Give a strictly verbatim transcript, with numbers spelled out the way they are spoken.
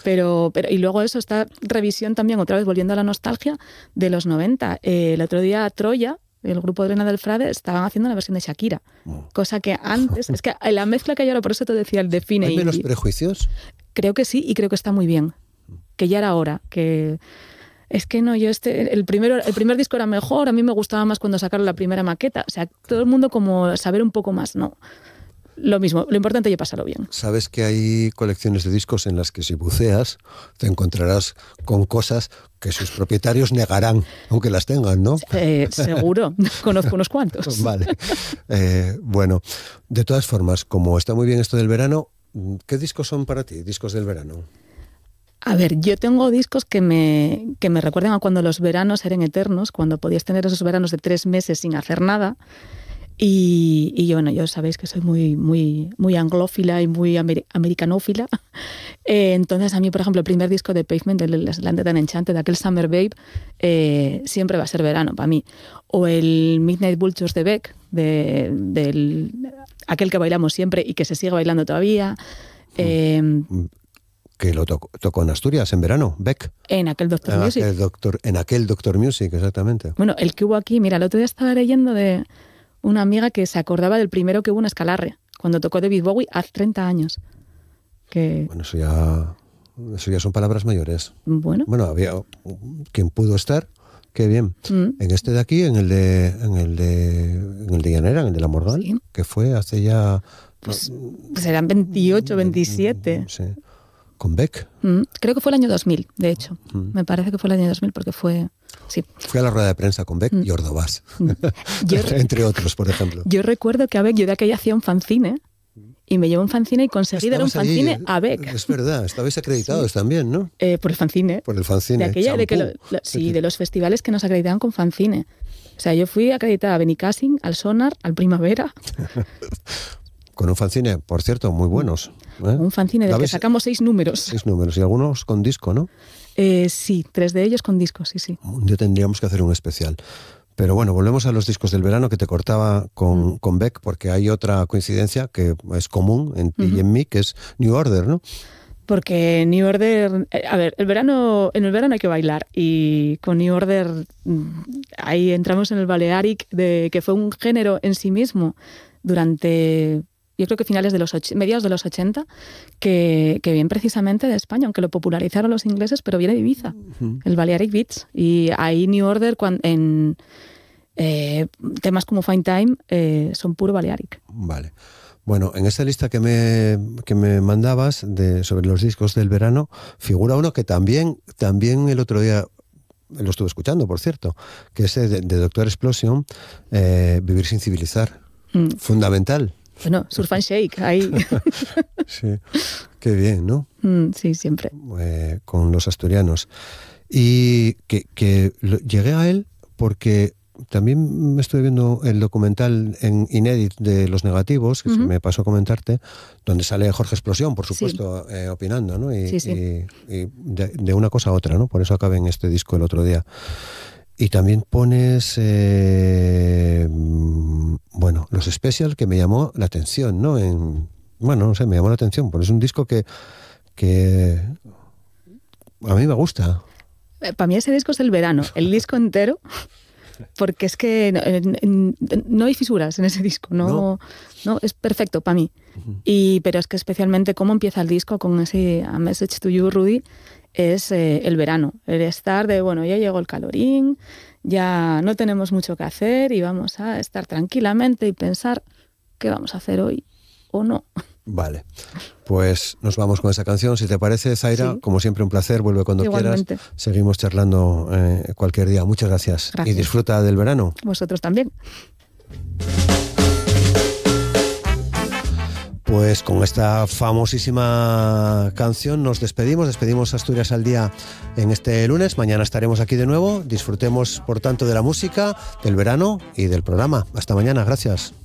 Pero, pero, y luego eso, esta revisión también, otra vez volviendo a la nostalgia, de los noventa. Eh, el otro día Troya, el grupo de Elena del Frade, estaban haciendo la versión de Shakira. Oh. Cosa que antes, es que la mezcla que hay ahora, por eso te decía el define. ¿Hay menos y, prejuicios? Creo que sí, y creo que está muy bien. Que ya era hora, que... Es que no, yo este, el, primero, el primer disco era mejor, a mí me gustaba más cuando sacaron la primera maqueta. O sea, todo el mundo como saber un poco más, ¿no? Lo mismo, lo importante es pasarlo bien. Sabes que hay colecciones de discos en las que si buceas te encontrarás con cosas que sus propietarios negarán, aunque las tengan, ¿no? Eh, seguro, conozco unos cuantos. Vale. Eh, bueno, de todas formas, como está muy bien esto del verano, ¿qué discos son para ti, discos del verano? A ver, yo tengo discos que me, que me recuerdan a cuando los veranos eran eternos, cuando podías tener esos veranos de tres meses sin hacer nada. Y, y bueno, yo sabéis que soy muy, muy, muy anglófila y muy amer, americanófila. Eh, entonces, a mí, por ejemplo, el primer disco de Pavement, el Landed and Enchanted, de aquel Summer Babe, eh, siempre va a ser verano para mí. O el Midnight Vultures de Beck, de, del, aquel que bailamos siempre y que se sigue bailando todavía. Eh, que lo tocó, tocó en Asturias en verano, Beck. En aquel Doctor en Music. Aquel doctor, en aquel Doctor Music, exactamente. Bueno, el que hubo aquí, mira, el otro día estaba leyendo de una amiga que se acordaba del primero que hubo en Escalarre, cuando tocó David Bowie hace treinta años. Que... Bueno, eso ya, eso ya son palabras mayores. Bueno. Bueno, había quien pudo estar, qué bien. Mm. En este de aquí, en el de en el de en el de Llanera, en el de La Morgal, sí. Que fue hace ya... Pues, pues eran veintiocho, veintisiete. Sí. ¿Con Beck? Mm, creo que fue el año dos mil, de hecho. Mm. Me parece que fue el año dos mil porque fue... Sí. Fui a la rueda de prensa con Beck mm. y Ordovás. Mm. Yo, entre otros, por ejemplo. Yo recuerdo que a Beck, yo de aquella hacía un fanzine y me llevó un fanzine y conseguí dar un fanzine allí, a Beck. Es verdad, estabais acreditados sí. también, ¿no? Eh, por el fanzine. Por el fanzine. De aquella, de que lo, lo, sí, de los festivales que nos acreditaban con fanzine. O sea, yo fui acreditada a Benicassim, al Sonar, al Primavera... Con un fanzine, por cierto, muy buenos. ¿eh? Un fanzine del que sacamos seis números. Seis números, y algunos con disco, ¿no? Eh, sí, tres de ellos con disco, sí, sí. Un día tendríamos que hacer un especial. Pero bueno, volvemos a los discos del verano que te cortaba con, mm. con Beck, porque hay otra coincidencia que es común en ti uh-huh. y en mí, que es New Order, ¿no? Porque New Order, a ver, el verano, en el verano hay que bailar y con New Order ahí entramos en el Balearic, de, que fue un género en sí mismo durante... yo creo que finales de los och- mediados de los ochenta, que, que viene precisamente de España, aunque lo popularizaron los ingleses, pero viene de Ibiza, uh-huh. el Balearic Beats. Y ahí New Order, cuando, en eh, temas como Fine Time, eh, son puro Balearic. Vale. Bueno, en esta lista que me, que me mandabas de, sobre los discos del verano, figura uno que también, también el otro día... lo estuve escuchando, por cierto, que es de, de Doctor Explosion, eh, Vivir sin civilizar. Mm. Fundamental. Bueno, Surf and Shake, ahí. Sí, qué bien, ¿no? Mm, sí, siempre. Eh, con los asturianos. Y que, que lo, llegué a él porque también me estuve viendo el documental en Inédit de Los Negativos, que uh-huh. se me pasó a comentarte, donde sale Jorge Explosión, por supuesto, sí. eh, opinando, ¿no? Y, sí, sí. y, y de, de una cosa a otra, ¿no? Por eso acabé en este disco el otro día. Y también pones, eh, bueno, los Special, que me llamó la atención, ¿no? En, bueno, no sé, me llamó la atención, porque es un disco que, que a mí me gusta. Para mí ese disco es el verano, el disco entero, porque es que no, no hay fisuras en ese disco, no, no. no es perfecto para mí. Uh-huh. Y, pero es que especialmente cómo empieza el disco con ese A Message to You, Rudy, es eh, el verano, el estar de, bueno, ya llegó el calorín, ya no tenemos mucho que hacer y vamos a estar tranquilamente y pensar qué vamos a hacer hoy o no. Vale, pues nos vamos con esa canción, si te parece, Zaira, sí. Como siempre un placer, vuelve cuando Igualmente. Quieras, seguimos charlando eh, cualquier día, muchas gracias. Gracias. Y disfruta del verano. Vosotros también. Pues con esta famosísima canción nos despedimos, despedimos Asturias al Día en este lunes, mañana estaremos aquí de nuevo, disfrutemos por tanto de la música, del verano y del programa. Hasta mañana, gracias.